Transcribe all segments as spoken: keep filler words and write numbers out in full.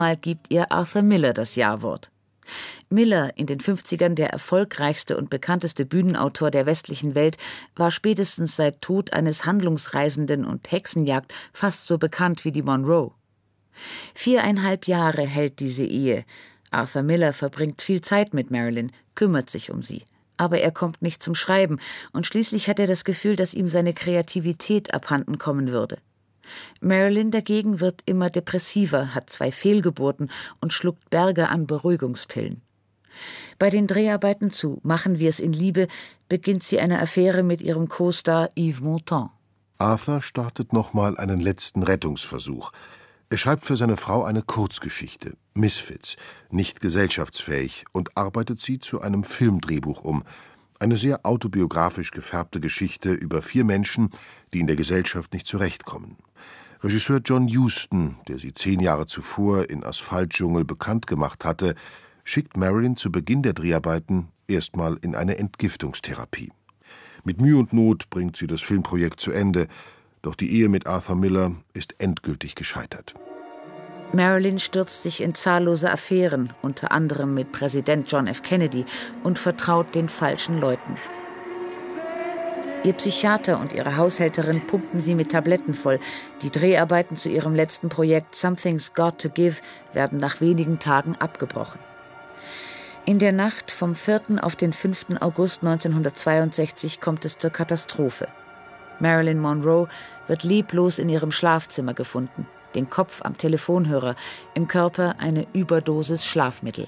Mal gibt ihr Arthur Miller das Ja-Wort. Miller, in den fünfzigern der erfolgreichste und bekannteste Bühnenautor der westlichen Welt, war spätestens seit Tod eines Handlungsreisenden und Hexenjagd fast so bekannt wie die Monroe. Viereinhalb Jahre hält diese Ehe. Arthur Miller verbringt viel Zeit mit Marilyn, kümmert sich um sie. Aber er kommt nicht zum Schreiben und schließlich hat er das Gefühl, dass ihm seine Kreativität abhanden kommen würde. Marilyn dagegen wird immer depressiver, hat zwei Fehlgeburten und schluckt Berge an Beruhigungspillen. Bei den Dreharbeiten zu »Machen wir es in Liebe« beginnt sie eine Affäre mit ihrem Co-Star Yves Montand. Arthur startet nochmal einen letzten Rettungsversuch. Er schreibt für seine Frau eine Kurzgeschichte, Misfits, nicht gesellschaftsfähig, und arbeitet sie zu einem Filmdrehbuch um. Eine sehr autobiografisch gefärbte Geschichte über vier Menschen, die in der Gesellschaft nicht zurechtkommen. Regisseur John Huston, der sie zehn Jahre zuvor in Asphaltdschungel bekannt gemacht hatte, schickt Marilyn zu Beginn der Dreharbeiten erstmal in eine Entgiftungstherapie. Mit Mühe und Not bringt sie das Filmprojekt zu Ende, doch die Ehe mit Arthur Miller ist endgültig gescheitert. Marilyn stürzt sich in zahllose Affären, unter anderem mit Präsident John F. Kennedy, und vertraut den falschen Leuten. Ihr Psychiater und ihre Haushälterin pumpen sie mit Tabletten voll. Die Dreharbeiten zu ihrem letzten Projekt Something's Got to Give werden nach wenigen Tagen abgebrochen. In der Nacht vom vierten auf den fünften August neunzehnhundertzweiundsechzig kommt es zur Katastrophe. Marilyn Monroe wird leblos in ihrem Schlafzimmer gefunden, den Kopf am Telefonhörer, im Körper eine Überdosis Schlafmittel.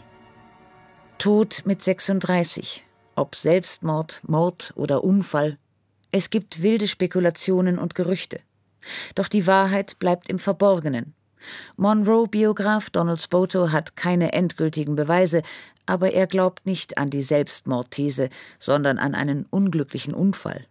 Tod mit sechsunddreißig. Ob Selbstmord, Mord oder Unfall. Es gibt wilde Spekulationen und Gerüchte. Doch die Wahrheit bleibt im Verborgenen. Monroe-Biograf Donald Spoto hat keine endgültigen Beweise, aber er glaubt nicht an die Selbstmordthese, sondern an einen unglücklichen Unfall.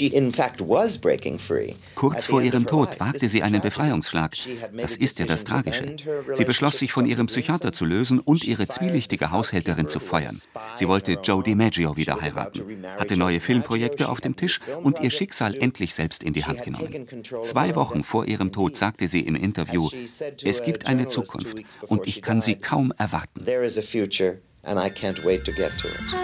Kurz vor ihrem Tod wagte sie einen Befreiungsschlag. Das ist ja das Tragische. Sie beschloss, sich von ihrem Psychiater zu lösen und ihre zwielichtige Haushälterin zu feuern. Sie wollte Joe DiMaggio wieder heiraten, hatte neue Filmprojekte auf dem Tisch und ihr Schicksal endlich selbst in die Hand genommen. Zwei Wochen vor ihrem Tod sagte sie im Interview: „Es gibt eine Zukunft und ich kann sie kaum erwarten.“